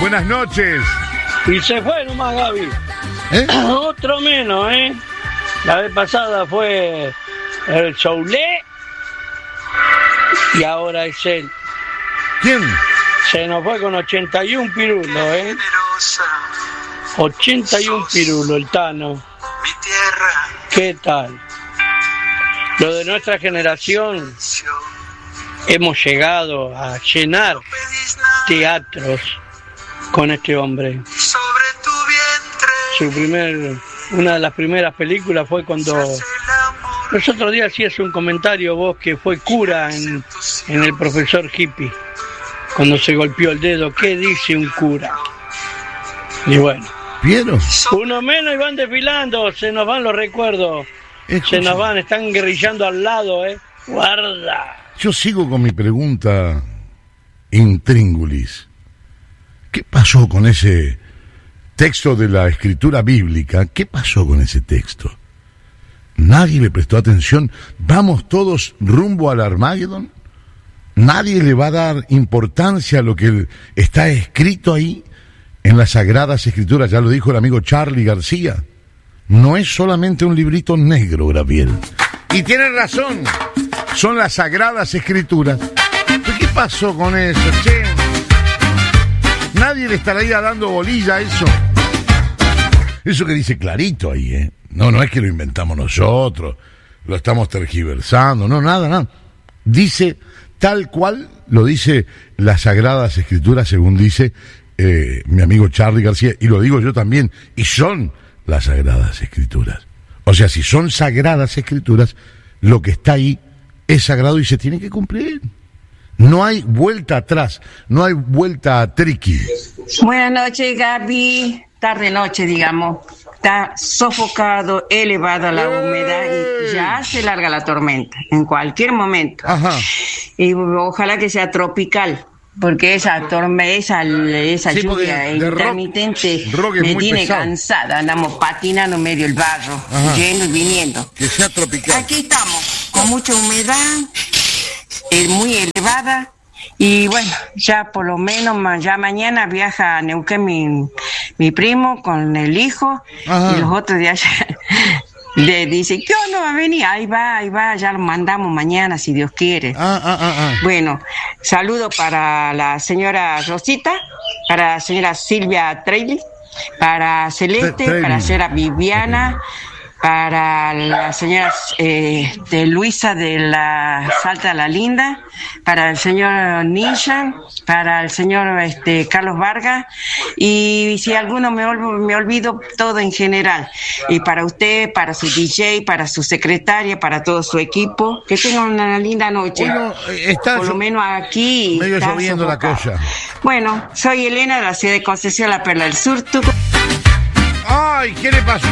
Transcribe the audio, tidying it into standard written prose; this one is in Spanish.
Buenas noches. Y se fue nomás Gaby. Otro menos, La vez pasada fue el Soule y ahora es él. ¿Quién? Se nos fue con 81 pirulos, 81 pirulos, el Tano. ¿Qué tal? Lo de nuestra generación, hemos llegado a llenar teatros con este hombre. Una de las primeras películas fue cuando los otros días hacías un comentario vos que fue cura en El Profesor Hippie, cuando se golpeó el dedo. ¿Qué dice un cura? Y bueno, ¿vieron? Uno menos y van desfilando, se nos van los recuerdos. Se nos van, están guerrillando al lado, Guarda. Yo sigo con mi pregunta intríngulis. ¿Qué pasó con ese texto de la escritura bíblica? ¿Qué pasó con ese texto? ¿Nadie le prestó atención? ¿Vamos todos rumbo al Armagedón? ¿Nadie le va a dar importancia a lo que está escrito ahí en las Sagradas Escrituras? Ya lo dijo el amigo Charly García. No es solamente un librito negro, Gabriel. Y tiene razón, son las Sagradas Escrituras. ¿Pero qué pasó con eso, che? Nadie le estaría dando bolilla a eso. Eso que dice clarito ahí, No es que lo inventamos nosotros, lo estamos tergiversando, no, nada. Dice tal cual lo dice las Sagradas Escrituras, según dice mi amigo Charly García, y lo digo yo también, y son las Sagradas Escrituras. O sea, si son Sagradas Escrituras, lo que está ahí es sagrado y se tiene que cumplir. No hay vuelta atrás, no hay vuelta a triqui. Buenas noches, Gaby. Tarde-noche, digamos. Está sofocado, elevada la humedad y ya se larga la tormenta, en cualquier momento. Ajá. Y ojalá que sea tropical, porque esa lluvia intermitente me tiene pesado. Cansada. Andamos patinando medio el barro, yendo y viniendo. Que sea tropical. Aquí estamos, con mucha humedad, muy elevada. Y bueno, ya por lo menos ya mañana viaja a Neuquén mi primo con el hijo. Ajá. Y los otros días le dice, ¿qué no va a venir? Ahí va, ya lo mandamos mañana si Dios quiere. Bueno, saludo para la señora Rosita, para la señora Silvia Treili, para Celeste, para la señora Viviana, para la señora Luisa de la Salta de la Linda, para el señor Nishan, para el señor Carlos Vargas, y si alguno me olvido, todo en general. Y para usted, para su DJ, para su secretaria, para todo su equipo, que tengan una linda noche. Bueno, por lo menos aquí medio está lloviendo la cosa. Bueno, soy Elena de la ciudad de Concepción, La Perla del Sur. Ay, ¿qué le pasó?